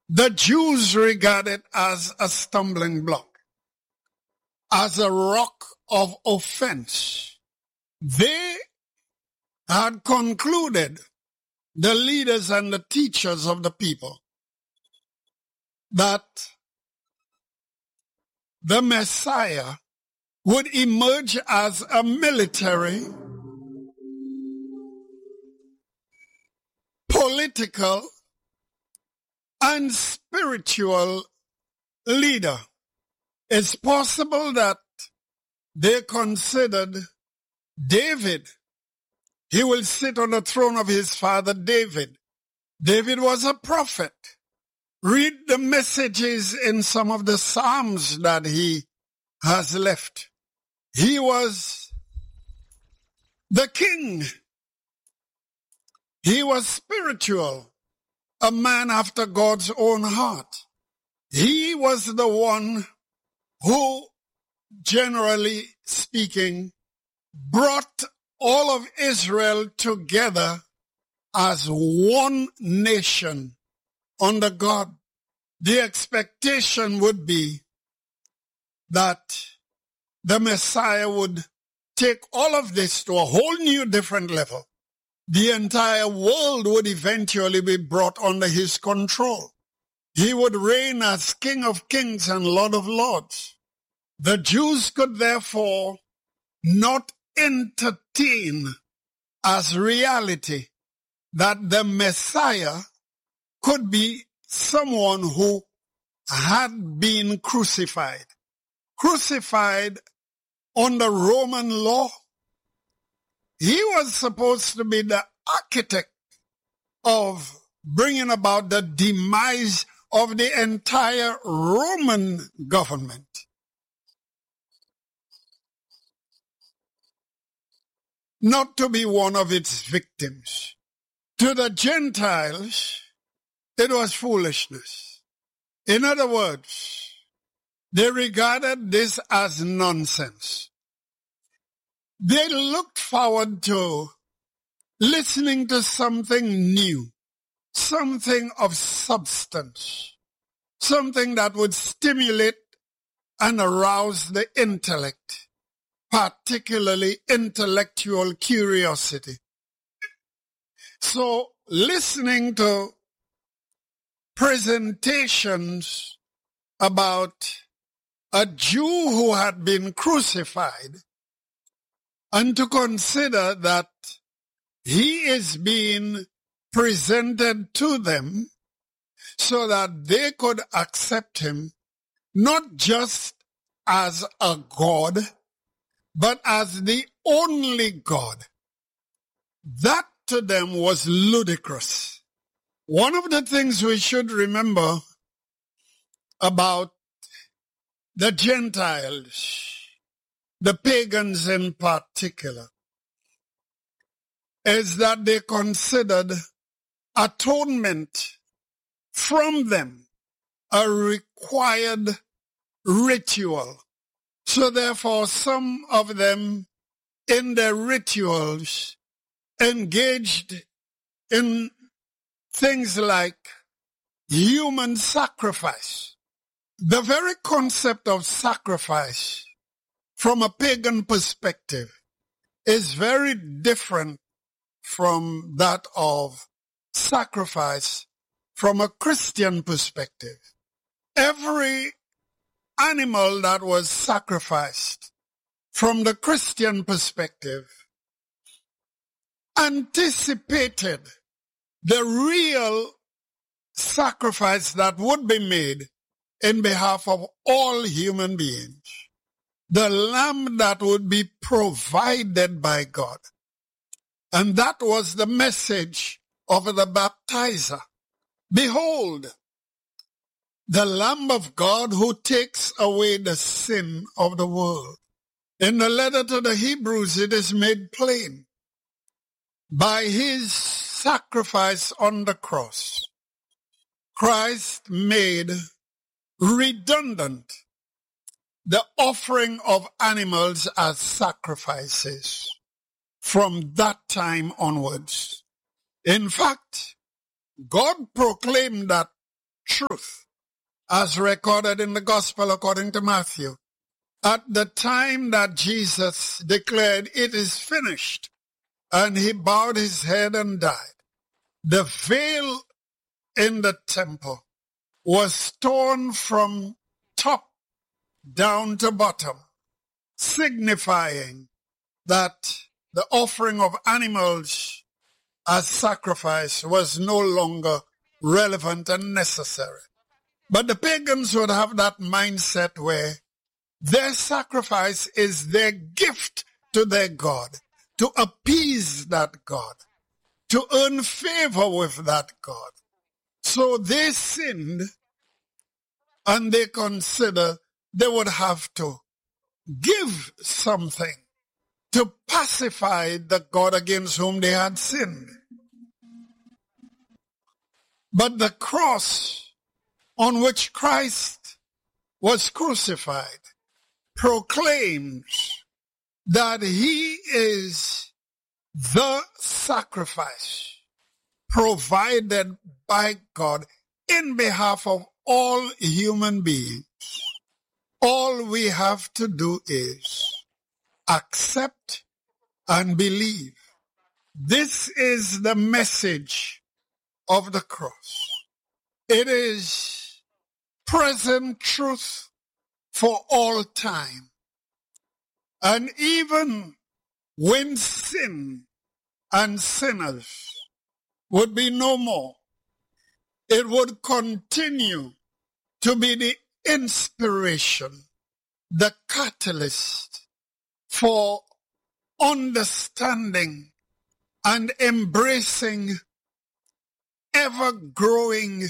the Jews regard it as a stumbling block, as a rock of offense. They had concluded, the leaders and the teachers of the people, that the Messiah would emerge as a military, political, and spiritual leader. It's possible that they considered David. He will sit on the throne of his father David. David was a prophet. Read the messages in some of the Psalms that he has left. He was the king. He was spiritual, a man after God's own heart. He was the one who, generally speaking, brought all of Israel together as one nation under God. The expectation would be that the Messiah would take all of this to a whole new different level. The entire world would eventually be brought under his control. He would reign as King of Kings and Lord of Lords. The Jews could therefore not entertain as reality that the Messiah could be someone who had been crucified. Crucified under Roman law. He was supposed to be the architect of bringing about the demise of the entire Roman government. Not to be one of its victims. To the Gentiles, it was foolishness. In other words, they regarded this as nonsense. They looked forward to listening to something new, something of substance, something that would stimulate and arouse the intellect, particularly intellectual curiosity. So listening to presentations about a Jew who had been crucified, and to consider that he is being presented to them so that they could accept him not just as a God, but as the only God. That to them was ludicrous. One of the things we should remember about the Gentiles, the pagans in particular, is that they considered atonement from them a required ritual. So therefore, some of them in their rituals engaged in things like human sacrifice. The very concept of sacrifice from a pagan perspective is very different from that of sacrifice from a Christian perspective. Every animal that was sacrificed from the Christian perspective anticipated the real sacrifice that would be made in behalf of all human beings. The lamb that would be provided by God. And that was the message of the baptizer. Behold, the Lamb of God who takes away the sin of the world. In the letter to the Hebrews, it is made plain. By his sacrifice on the cross, Christ made redundant the offering of animals as sacrifices from that time onwards. In fact, God proclaimed that truth, as recorded in the Gospel according to Matthew. At the time that Jesus declared, "It is finished," and he bowed his head and died, the veil in the temple was torn from top down to bottom, signifying that the offering of animals as sacrifice was no longer relevant and necessary. But the pagans would have that mindset where their sacrifice is their gift to their God, to appease that God, to earn favor with that God. So they sinned, and they consider they would have to give something to pacify the God against whom they had sinned. But the cross on which Christ was crucified proclaims that he is the sacrifice provided by God in behalf of all human beings. All we have to do is accept and believe. This is the message of the cross. It is present truth for all time. And even when sin and sinners would be no more, it would continue to be the inspiration, the catalyst for understanding and embracing ever-growing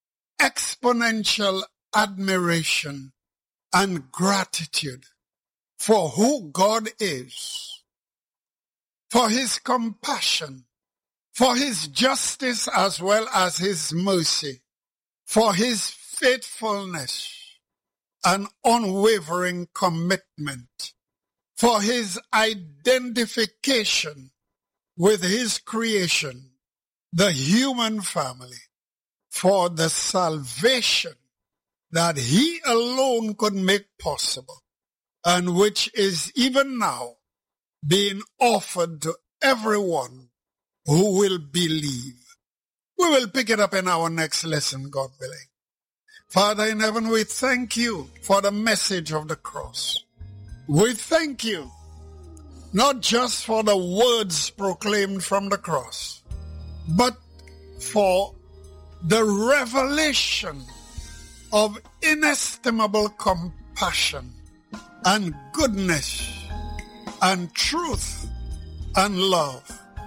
exponential admiration and gratitude for who God is, for his compassion, for his justice as well as his mercy, for his faithfulness and unwavering commitment, for his identification with his creation, the human family, for the salvation that he alone could make possible, and which is even now being offered to everyone who will believe. We will pick it up in our next lesson, God willing. Father in heaven, we thank you for the message of the cross. We thank you not just for the words proclaimed from the cross, but for the revelation of inestimable compassion and goodness and truth and love.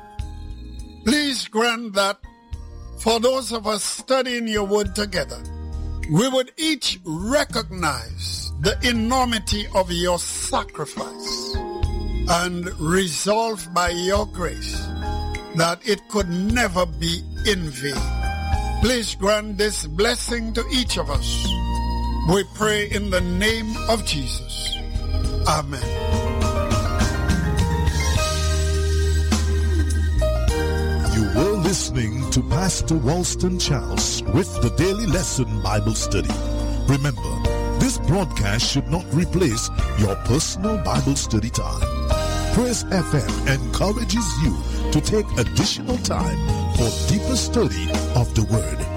Please grant that for those of us studying your word together, we would each recognize the enormity of your sacrifice and resolve by your grace that it could never be in vain. Please grant this blessing to each of us. We pray in the name of Jesus. Amen. You were listening to Pastor Walston Charles with the Daily Lesson Bible Study. Remember, this broadcast should not replace your personal Bible study time. Praise FM encourages you to take additional time for deeper study of the Word.